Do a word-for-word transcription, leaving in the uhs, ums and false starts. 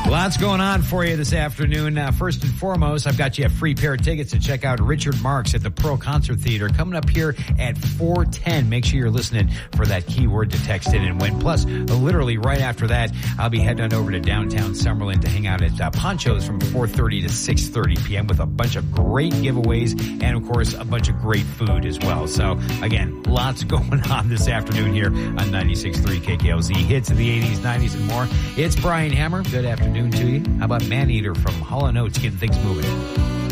Lots going on for you this afternoon. Uh, first and foremost, I've got you a free pair of tickets to check out Richard Marx at the Pearl Concert Theater coming up here at four ten. Make sure you're listening for that keyword to text in and win. Plus, uh, literally right after that, I'll be heading on over to downtown Summerlin to hang out at uh, Poncho's from four thirty to six thirty p.m. with a bunch of great giveaways and, of course, a bunch of great food as well. So, again, lots going on this afternoon here on ninety-six point three K K L Z. Hits of the eighties, nineties, and more. It's Brian Hammer. Good afternoon to you. How about Maneater from Hall and Oates getting things moving?